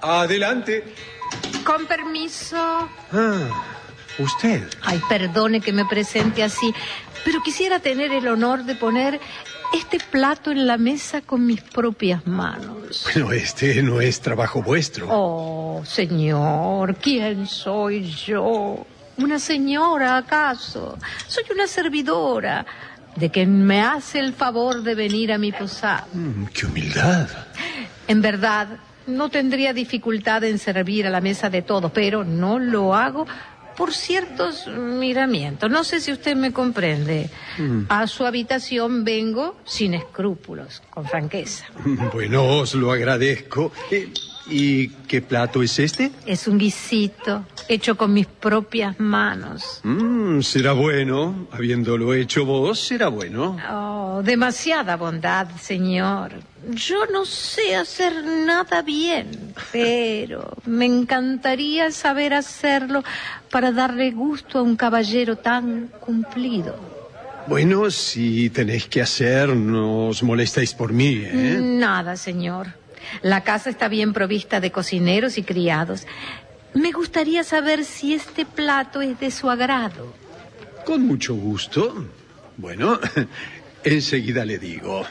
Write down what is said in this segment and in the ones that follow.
Adelante. Con permiso. ¿Usted? Ay, perdone que me presente así, pero quisiera tener el honor de poner este plato en la mesa con mis propias manos. Bueno, este no es trabajo vuestro. Oh, señor, ¿quién soy yo? ¿Una señora, acaso? Soy una servidora de quien me hace el favor de venir a mi posada. ¡Qué humildad! En verdad, no tendría dificultad en servir a la mesa de todos, pero no lo hago por ciertos miramientos. No sé si usted me comprende. A su habitación vengo sin escrúpulos, con franqueza. Bueno, os lo agradezco. ¿Y qué plato es este? Es un guisito hecho con mis propias manos. Será bueno. Habiéndolo hecho vos, será bueno. Oh, demasiada bondad, señor. Yo no sé hacer nada bien, pero me encantaría saber hacerlo para darle gusto a un caballero tan cumplido. Bueno, si tenéis que hacer, no os molestéis por mí, ¿eh? Nada, señor. La casa está bien provista de cocineros y criados. Me gustaría saber si este plato es de su agrado. Con mucho gusto. Bueno, enseguida le digo.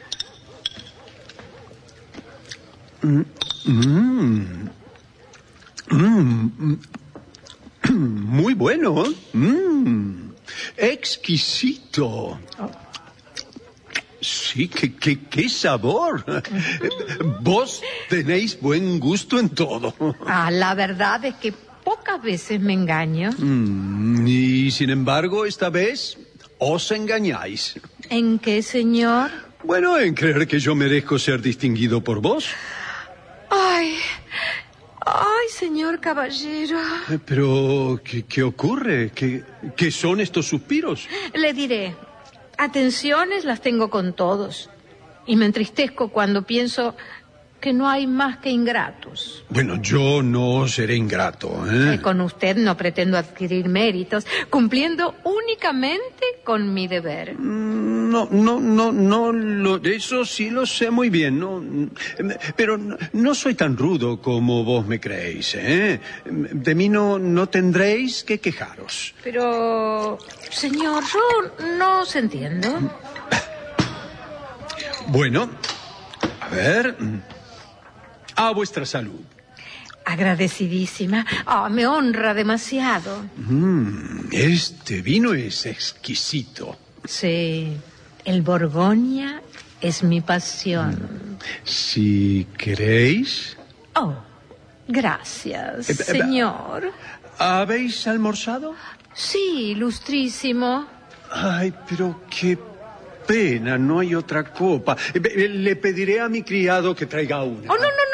Muy bueno. Exquisito. Sí, qué sabor. Vos tenéis buen gusto en todo. La verdad es que pocas veces me engaño. Y sin embargo, esta vez os engañáis. ¿En qué, señor? Bueno, en creer que yo merezco ser distinguido por vos. Ay, señor caballero. Pero, ¿qué ocurre? ¿Qué son estos suspiros? Le diré. Atenciones las tengo con todos. Y me entristezco cuando pienso que no hay más que ingratos. Bueno, yo no seré ingrato, ¿eh? Con usted no pretendo adquirir méritos, cumpliendo únicamente con mi deber. No, eso sí lo sé muy bien, pero no soy tan rudo como vos me creéis, ¿eh? De mí no tendréis que quejaros. Pero, señor, yo no os entiendo. Bueno, a ver, a vuestra salud. Agradecidísima. Me honra demasiado. Este vino es exquisito. Sí, el Borgoña es mi pasión. Si queréis. Oh, gracias, señor. ¿Habéis almorzado? Sí, ilustrísimo. Ay, pero qué pena, no hay otra copa. Le pediré a mi criado que traiga una. Oh,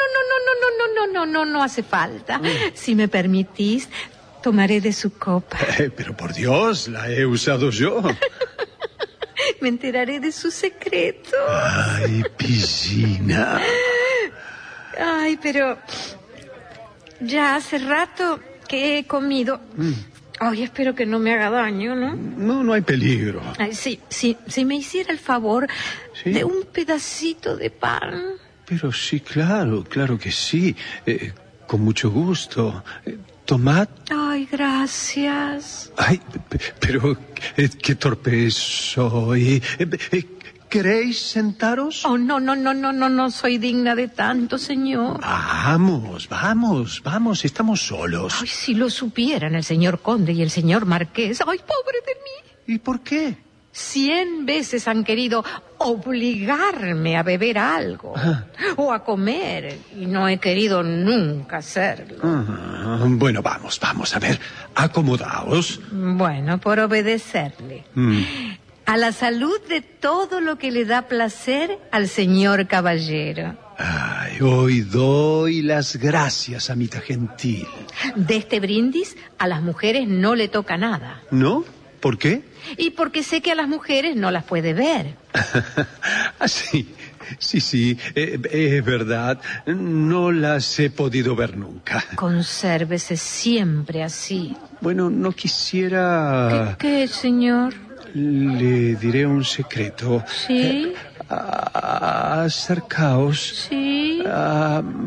no hace falta. Si me permitís, tomaré de su copa. Pero por Dios, la he usado yo. Me enteraré de su secreto. Ay, piscina. Ay, pero ya hace rato que he comido. Ay, espero que no me haga daño, ¿no? No hay peligro. Ay, sí, si me hiciera el favor de un pedacito de pan. Pero sí, claro que sí. Con mucho gusto. Tomad. Ay, gracias. Ay, pero qué torpe soy. ¿Queréis sentaros? Oh, no soy digna de tanto, señor. Vamos, estamos solos. Ay, si lo supieran el señor conde y el señor marqués. Ay, pobre de mí. ¿Y por qué? 100 veces han querido obligarme a beber algo o a comer y no he querido nunca hacerlo. Bueno, vamos, a ver, acomodaos. Bueno, por obedecerle. A la salud de todo lo que le da placer al señor caballero. Ay, hoy doy las gracias, amita gentil. De este brindis a las mujeres no le toca nada. ¿No? ¿Por qué? Y porque sé que a las mujeres no las puede ver. Sí, es verdad. No las he podido ver nunca. Consérvese siempre así. Bueno, no quisiera... ¿Qué, señor? Le diré un secreto. ¿Sí? Acercaos. Sí.